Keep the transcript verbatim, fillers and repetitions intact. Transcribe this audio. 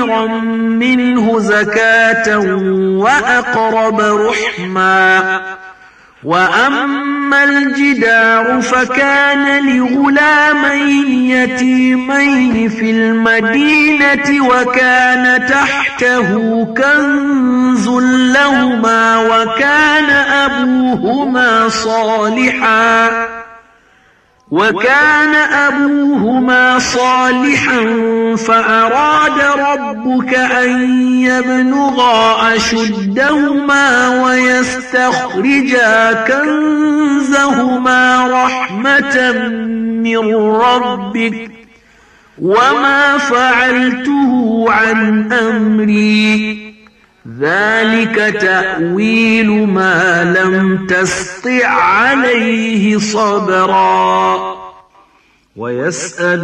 خيرا منه زكاة وأقرب رحما. وأما الجدار فكان لغلامين يتيمين في المدينة وكان تحته كنز لهما وكان أبوهما صالحا وكان أبوهما صالحا فأراد ربك أن يبلغا أشدهما ويستخرجا كنزهما رحمة من ربك وما فعلته عن أمري ذلك تأويل ما لم تسطع عليه صبرا. ويسأل